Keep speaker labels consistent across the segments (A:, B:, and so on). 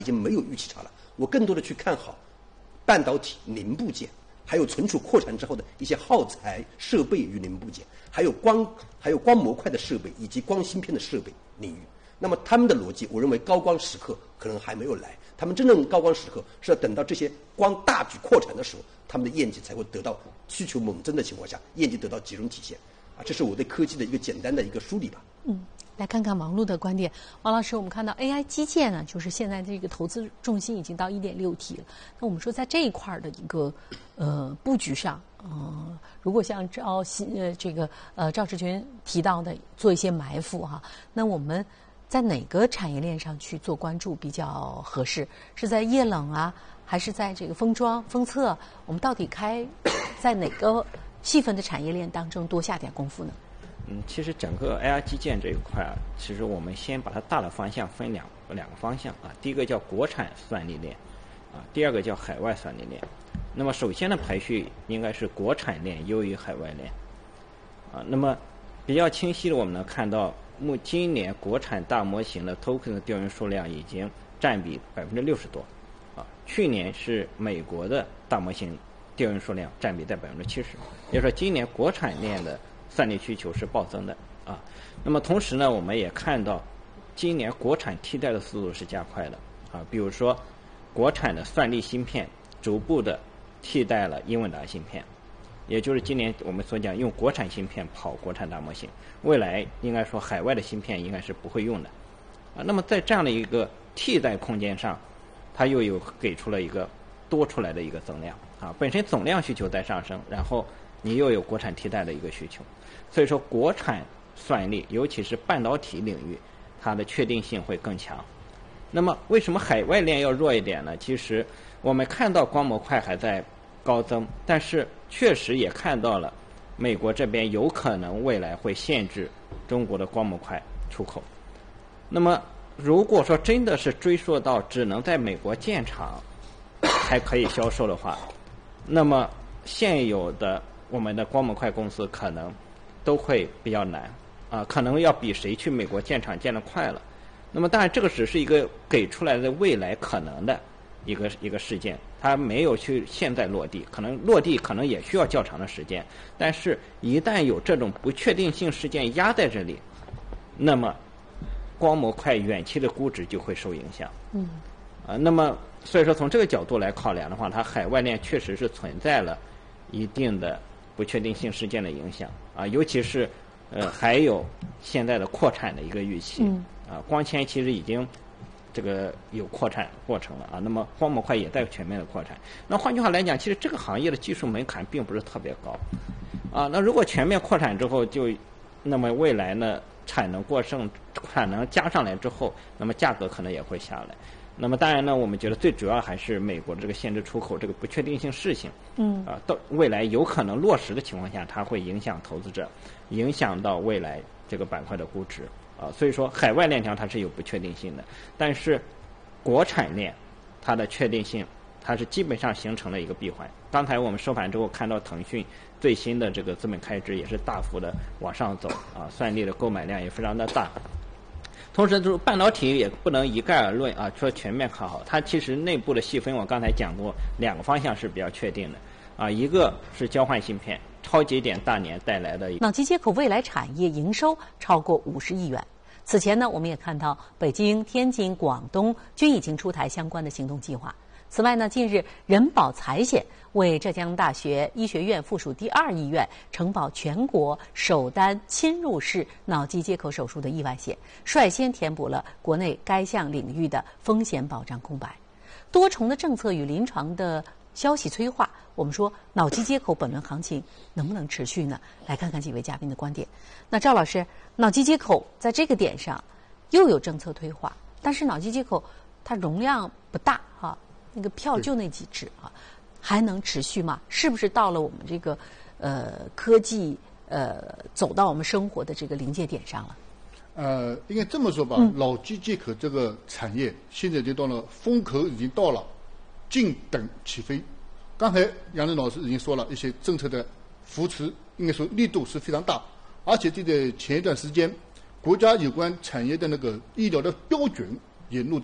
A: 已经没有预期差了，我更多的去看好半导体零部件，还有存储扩产之后的一些耗材设备与零部件，还有光模块的设备以及光芯片的设备领域。那么他们的逻辑，我认为高光时刻可能还没有来，他们真正高光时刻是要等到这些光大举扩产的时候，他们的业绩才会得到需求猛增的情况下，业绩得到集中体现。这是我对科技的一个简单的一个梳理吧。
B: 来看看王璐的观点。王老师，我们看到 AI 基建呢，就是现在这个投资重心已经到1.6T 了。那我们说在这一块的一个布局上，如果像赵志军提到的做一些埋伏哈，那我们在哪个产业链上去做关注比较合适？是在液冷啊，还是在这个封装、封测？我们到底在哪个细分的产业链当中多下点功夫呢？
C: 其实整个 AI 基建这一块啊，其实我们先把它大的方向分两个方向啊。第一个叫国产算力链啊，第二个叫海外算力链。那么首先的排序应该是国产链优于海外链啊。那么比较清晰的，我们能看到今年国产大模型的 token 的调用数量已经占比60%多啊。去年是美国的大模型调用数量占比在70%，也就是说今年国产链的算力需求是暴增的啊。那么同时呢，我们也看到今年国产替代的速度是加快的啊。比如说国产的算力芯片逐步的替代了英伟达芯片，也就是今年我们所讲用国产芯片跑国产大模型，未来应该说海外的芯片应该是不会用的啊。那么在这样的一个替代空间上，它又有给出了一个多出来的一个增量啊。本身总量需求在上升，然后你又有国产替代的一个需求，所以说国产算力尤其是半导体领域，它的确定性会更强。那么为什么海外链要弱一点呢？其实我们看到光模块还在高增，但是确实也看到了美国这边有可能未来会限制中国的光模块出口。那么如果说真的是追溯到只能在美国建厂才可以销售的话，那么现有的我们的光模块公司可能都会比较难啊，可能要比谁去美国建厂建得快了。那么当然这个只是一个给出来的未来可能的一个事件，它没有去现在落地，可能落地可能也需要较长的时间，但是一旦有这种不确定性事件压在这里，那么光模块远期的估值就会受影响。那么所以说从这个角度来考量的话，它海外链确实是存在了一定的不确定性事件的影响啊，尤其是还有现在的扩产的一个预期啊，光纤其实已经这个有扩产过程了啊，那么光模块也在全面的扩产。那换句话来讲，其实这个行业的技术门槛并不是特别高啊。那如果全面扩产之后，那么未来呢产能过剩，产能加上来之后，那么价格可能也会下来。那么当然呢，我们觉得最主要还是美国的这个限制出口这个不确定性事情，到未来有可能落实的情况下，它会影响投资者，影响到未来这个板块的估值啊。所以说，海外链条它是有不确定性的，但是国产链它的确定性，它是基本上形成了一个闭环。刚才我们收盘之后看到腾讯最新的这个资本开支也是大幅的往上走啊，算力的购买量也非常的大。同时，就是半导体也不能一概而论啊，说全面看好。它其实内部的细分，我刚才讲过，两个方向是比较确定的啊，一个是交换芯片，超节点大年带来的。
B: 脑机接口未来产业营收超过50亿元。此前呢，我们也看到北京、天津、广东均已经出台相关的行动计划。此外呢，近日人保财险为浙江大学医学院附属第2医院承保全国首单侵入式脑机接口手术的意外险，率先填补了国内该项领域的风险保障空白。多重的政策与临床的消息催化，我们说脑机接口本轮行情能不能持续呢？来看看几位嘉宾的观点。那赵老师，脑机接口在这个点上又有政策催化，但是脑机接口它容量不大哈，那个票就那几只啊，还能持续吗？是不是到了我们这个科技走到我们生活的这个临界点上了？
D: 应该这么说吧，脑机接口这个产业现在就到了风口已经到了，静等起飞。刚才杨林老师已经说了一些政策的扶持，应该说力度是非常大，而且就在前一段时间，国家有关产业的那个医疗的标准也落地了。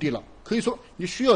D: 可以说你需要